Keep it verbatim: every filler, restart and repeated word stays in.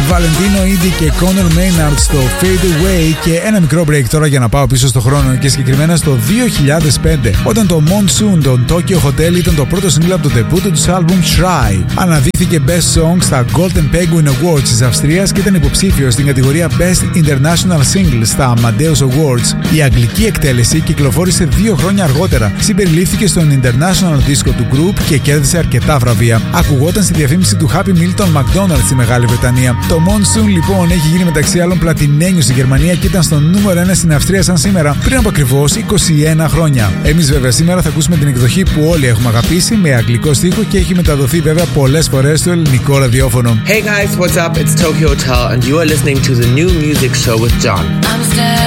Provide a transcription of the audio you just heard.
Valentino Indy και Connor Maynard στο Fade Away. Και ένα μικρό break τώρα για να πάω πίσω στο χρόνο και συγκεκριμένα στο δύο χιλιάδες πέντε, όταν το Monsoon των Tokyo Hotel ήταν το πρώτο single από το debut του album Try. Αναδείχθηκε Best Song στα Golden Penguin Awards της Αυστρίας και ήταν υποψήφιο στην κατηγορία Best International Single στα Amadeus Awards. Η αγγλική εκτέλεση κυκλοφόρησε δύο χρόνια αργότερα, συμπεριλήφθηκε στον International Disco του group και κέρδισε αρκετά βραβεία. Ακουγόταν στη διαφήμιση του Happy Meal των McDonald's στη Μεγάλη Βρετανία. Το Monsoon λοιπόν έχει γίνει μεταξύ άλλων πλατινένιο στη Γερμανία και ήταν στο νούμερο ένα στην Αυστρία σαν σήμερα πριν από ακριβώς είκοσι ένα χρόνια. Εμείς βέβαια σήμερα θα ακούσουμε την εκδοχή που όλοι έχουμε αγαπήσει με αγγλικό στίχο και έχει μεταδοθεί βέβαια πολλές φορές στο ελληνικό ραδιόφωνο. Hey guys, what's up? It's Tokyo Hotel and you are listening to the new music show with John. I'm